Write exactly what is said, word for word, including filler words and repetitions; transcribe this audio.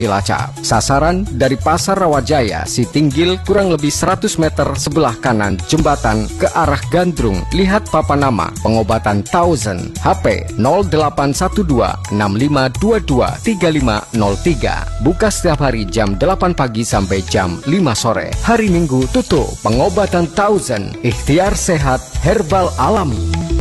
Cilacap. Sasaran dari Pasar Rawajaya, Sitinggil, kurang lebih seratus meter sebelah kanan jembatan ke arah Gandrung. Lihat papan nama pengobatan Thousand. H P nol delapan satu dua enam lima dua dua tiga lima nol tiga. Buka setiap hari jam delapan pagi sampai jam lima sore. Hari Minggu tutup. Pengobatan Thousand, ikhtiar sehat herbal alami.